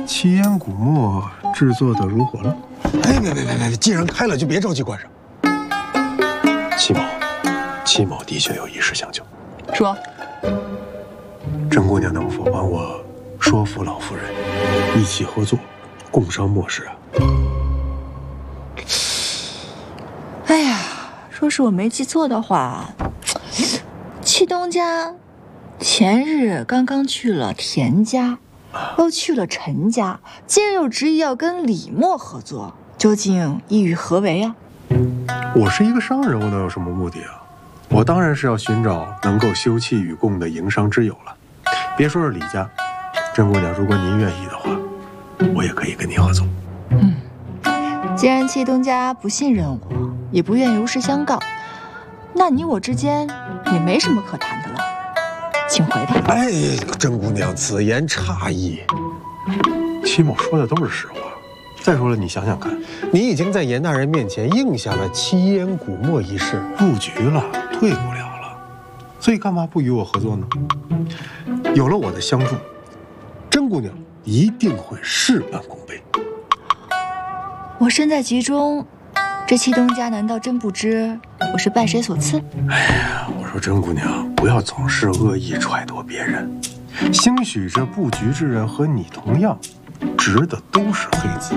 七烟古墨制作的如何了？ 哎，别！既然开了，就别着急关上。 戚某的确有一事相求。 说， 甄姑娘能否帮我说服老夫人，一起合作，共商墨事啊？ 哎呀，若是我没记错的话，戚东家前日刚刚去了田家，又去了陈家，今日又执意要跟李默合作，究竟意欲何为啊？ 我是一个商人，我能有什么目的啊？我当然是要寻找能够休戚与共的营商之友了。别说是李家，甄姑娘，如果您愿意的话，我也可以跟你合作。 既然戚东家不信任我，也不愿如实相告，那你我之间也没什么可谈的了，请回吧。 哎，甄姑娘，此言差矣。 戚某说的都是实话。再说了，你想想看， 你已经在严大人面前应下了七烟古墨一事， 入局了，退不了了，所以干嘛不与我合作呢？有了我的相助，甄姑娘一定会事半功倍。 我身在其中，这戚东家难道真不知我是拜谁所赐？ 哎呀，我说甄姑娘，不要总是恶意揣度别人，兴许这布局之人和你同样，值的都是黑子。